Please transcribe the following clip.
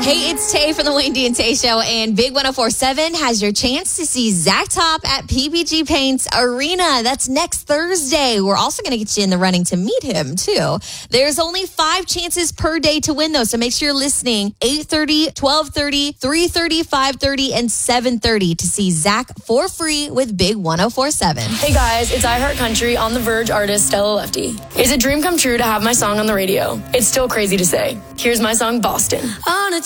Hey, it's Tay from the Wayne D and Tay Show, and Big 104.7 has your chance to see Zach Top at PPG Paints Arena. That's next Thursday. We're also going to get you in the running to meet him, too. There's only 5 chances per day to win, though, so make sure you're listening 8:30, 12:30, 3:30, 5:30, and 7:30 to see Zach for free with Big 104.7. Hey, guys, it's iHeart Country on The Verge artist Stella Lefty. It's a dream come true to have my song on the radio. It's still crazy to say. Here's my song, Boston. On a